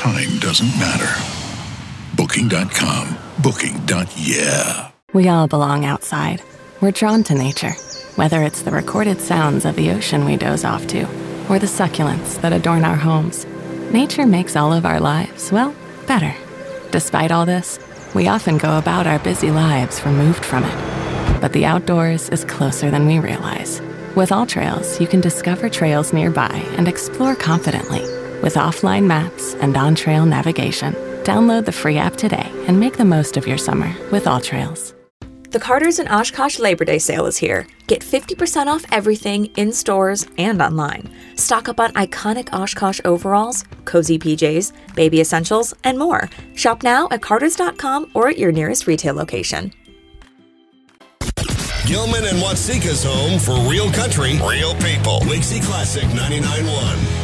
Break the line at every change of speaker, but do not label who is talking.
time doesn't matter. Booking.com. Booking.yeah.
We all belong outside. We're drawn to nature, whether it's the recorded sounds of the ocean we doze off to, or the succulents that adorn our homes. Nature makes all of our lives, well, better. Despite all this, we often go about our busy lives removed from it. But the outdoors is closer than we realize. With AllTrails, you can discover trails nearby and explore confidently. With offline maps and on-trail navigation, download the free app today and make the most of your summer with AllTrails.
The Carter's and Oshkosh Labor Day sale is here. Get 50% off everything in stores and online. Stock up on iconic Oshkosh overalls, cozy PJs, baby essentials, and more. Shop now at carters.com or at your nearest retail location.
Gilman and Watseka's home for real country, real people. Lake Classic 99.1.